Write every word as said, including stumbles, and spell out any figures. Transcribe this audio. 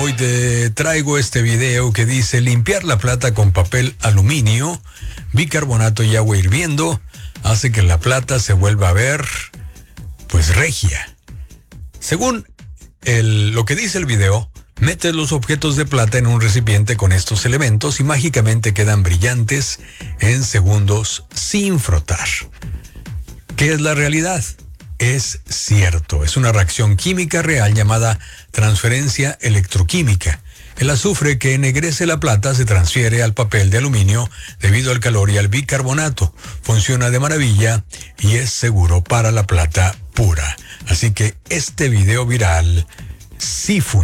hoy te traigo este video que dice limpiar la plata con papel aluminio, bicarbonato y agua hirviendo hace que la plata se vuelva a ver, pues, regia. Según el, lo que dice el video, metes los objetos de plata en un recipiente con estos elementos y mágicamente quedan brillantes en segundos sin frotar. ¿Qué es la realidad? Es cierto, es una reacción química real llamada transferencia electroquímica. El azufre que ennegrece la plata se transfiere al papel de aluminio debido al calor y al bicarbonato. Funciona de maravilla y es seguro para la plata pura. Así que este video viral sí funciona.